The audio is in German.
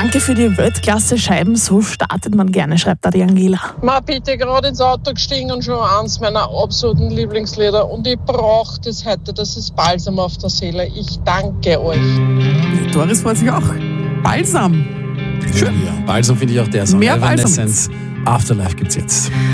Danke für die Weltklasse-Scheiben, so startet man gerne, schreibt da die Angela. Ma bitte gerade ins Auto gestiegen und schon eins meiner absoluten Lieblingslieder. Und ich brauche das heute, das ist Balsam auf der Seele. Ich danke euch. Die Doris freut sich auch. Balsam. Schön. Ja, Balsam finde ich auch der Song. Mehr Balsam. Evanescence. Afterlife gibt's jetzt.